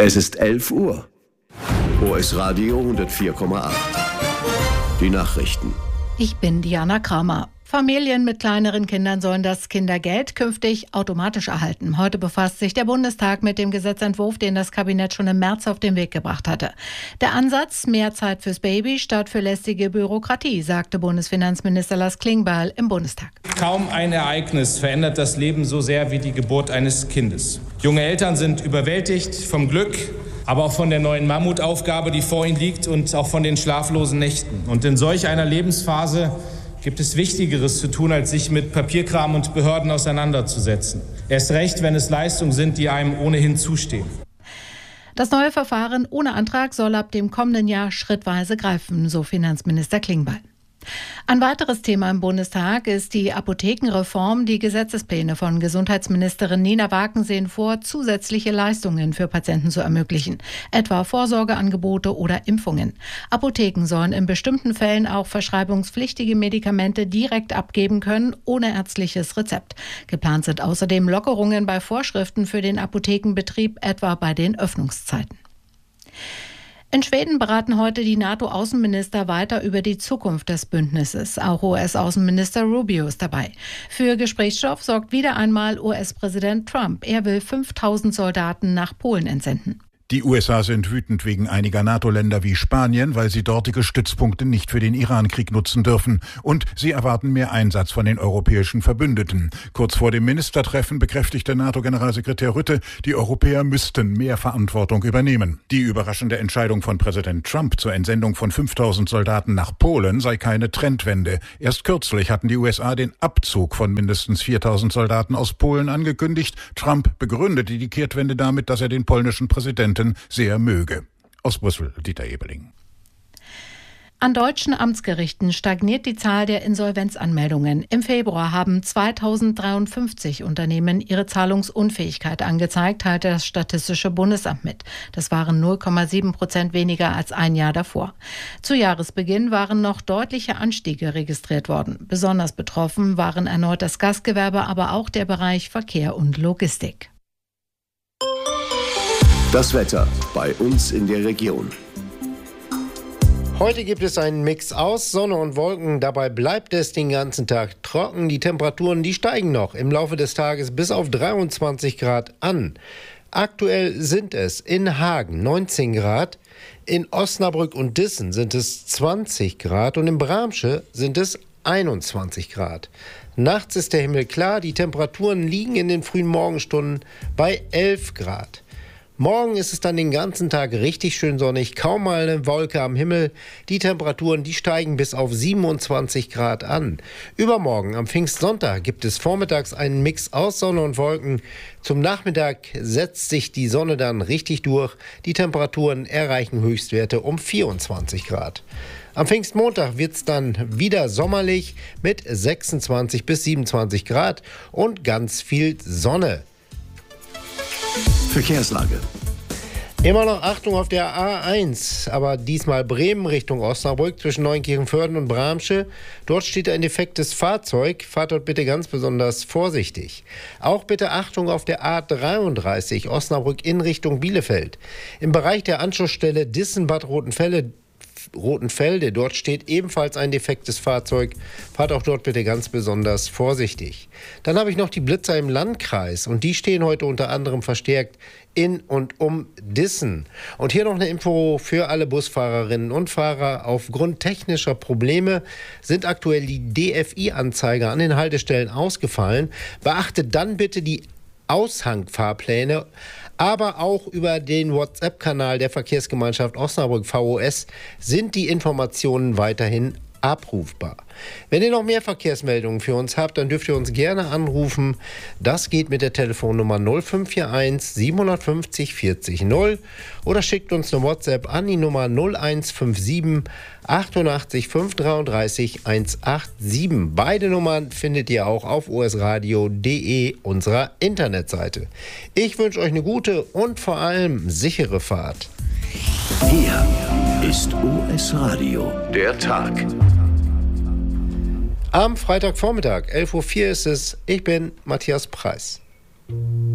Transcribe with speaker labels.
Speaker 1: Es ist 11 Uhr. OS Radio 104,8. Die Nachrichten.
Speaker 2: Ich bin Diana Kramer. Familien mit kleineren Kindern sollen das Kindergeld künftig automatisch erhalten. Heute befasst sich der Bundestag mit dem Gesetzentwurf, den das Kabinett schon im März auf den Weg gebracht hatte. Der Ansatz, mehr Zeit fürs Baby statt für lästige Bürokratie, sagte Bundesfinanzminister Lars Klingbeil im Bundestag.
Speaker 3: Kaum ein Ereignis verändert das Leben so sehr wie die Geburt eines Kindes. Junge Eltern sind überwältigt vom Glück, aber auch von der neuen Mammutaufgabe, die vor ihnen liegt, und auch von den schlaflosen Nächten. Und in solch einer Lebensphase gibt es Wichtigeres zu tun, als sich mit Papierkram und Behörden auseinanderzusetzen. Erst recht, wenn es Leistungen sind, die einem ohnehin zustehen.
Speaker 2: Das neue Verfahren ohne Antrag soll ab dem kommenden Jahr schrittweise greifen, so Finanzminister Klingbeil. Ein weiteres Thema im Bundestag ist die Apothekenreform. Die Gesetzespläne von Gesundheitsministerin Nina Waken sehen vor, zusätzliche Leistungen für Patienten zu ermöglichen, etwa Vorsorgeangebote oder Impfungen. Apotheken sollen in bestimmten Fällen auch verschreibungspflichtige Medikamente direkt abgeben können, ohne ärztliches Rezept. Geplant sind außerdem Lockerungen bei Vorschriften für den Apothekenbetrieb, etwa bei den Öffnungszeiten. In Schweden beraten heute die NATO-Außenminister weiter über die Zukunft des Bündnisses. Auch US-Außenminister Rubio ist dabei. Für Gesprächsstoff sorgt wieder einmal US-Präsident Trump. Er will 5000 Soldaten nach Polen entsenden.
Speaker 4: Die USA sind wütend wegen einiger NATO-Länder wie Spanien, weil sie dortige Stützpunkte nicht für den Iran-Krieg nutzen dürfen. Und sie erwarten mehr Einsatz von den europäischen Verbündeten. Kurz vor dem Ministertreffen bekräftigte NATO-Generalsekretär Rutte, die Europäer müssten mehr Verantwortung übernehmen. Die überraschende Entscheidung von Präsident Trump zur Entsendung von 5000 Soldaten nach Polen sei keine Trendwende. Erst kürzlich hatten die USA den Abzug von mindestens 4000 Soldaten aus Polen angekündigt. Trump begründete die Kehrtwende damit, dass er den polnischen Präsidenten sehr möge. Aus Brüssel, Dieter Ebeling.
Speaker 2: An deutschen Amtsgerichten stagniert die Zahl der Insolvenzanmeldungen. Im Februar haben 2053 Unternehmen ihre Zahlungsunfähigkeit angezeigt, teilte das Statistische Bundesamt mit. Das waren 0,7% weniger als ein Jahr davor. Zu Jahresbeginn waren noch deutliche Anstiege registriert worden. Besonders betroffen waren erneut das Gastgewerbe, aber auch der Bereich Verkehr und Logistik.
Speaker 1: Das Wetter bei uns in der Region.
Speaker 5: Heute gibt es einen Mix aus Sonne und Wolken. Dabei bleibt es den ganzen Tag trocken. Die Temperaturen, die steigen noch im Laufe des Tages bis auf 23 Grad an. Aktuell sind es in Hagen 19 Grad, in Osnabrück und Dissen sind es 20 Grad und in Bramsche sind es 21 Grad. Nachts ist der Himmel klar, die Temperaturen liegen in den frühen Morgenstunden bei 11 Grad. Morgen ist es dann den ganzen Tag richtig schön sonnig, kaum mal eine Wolke am Himmel. Die Temperaturen, die steigen bis auf 27 Grad an. Übermorgen, am Pfingstsonntag, gibt es vormittags einen Mix aus Sonne und Wolken. Zum Nachmittag setzt sich die Sonne dann richtig durch. Die Temperaturen erreichen Höchstwerte um 24 Grad. Am Pfingstmontag wird es dann wieder sommerlich mit 26 bis 27 Grad und ganz viel Sonne.
Speaker 1: Verkehrslage.
Speaker 5: Immer noch Achtung auf der A1, aber diesmal Bremen Richtung Osnabrück zwischen Neunkirchenförden und Bramsche. Dort steht ein defektes Fahrzeug. Fahrt dort bitte ganz besonders vorsichtig. Auch bitte Achtung auf der A33 Osnabrück in Richtung Bielefeld. Im Bereich der Anschlussstelle Dissen-Bad Rotenfelde, dort steht ebenfalls ein defektes Fahrzeug. Fahrt auch dort bitte ganz besonders vorsichtig. Dann habe ich noch die Blitzer im Landkreis und die stehen heute unter anderem verstärkt in und um Dissen. Und hier noch eine Info für alle Busfahrerinnen und Fahrer. Aufgrund technischer Probleme sind aktuell die DFI-Anzeiger an den Haltestellen ausgefallen. Beachtet dann bitte die Aushangfahrpläne, aber auch über den WhatsApp-Kanal der Verkehrsgemeinschaft Osnabrück VOS sind die Informationen weiterhin abrufbar. Wenn ihr noch mehr Verkehrsmeldungen für uns habt, dann dürft ihr uns gerne anrufen. Das geht mit der Telefonnummer 0541 750 40 0 oder schickt uns eine WhatsApp an die Nummer 0157 88 533 187. Beide Nummern findet ihr auch auf osradio.de, unserer Internetseite. Ich wünsche euch eine gute und vor allem sichere Fahrt.
Speaker 1: Hier ist OS Radio, der Tag.
Speaker 5: Am Freitagvormittag, 11.04 Uhr ist es. Ich bin Matthias Preis.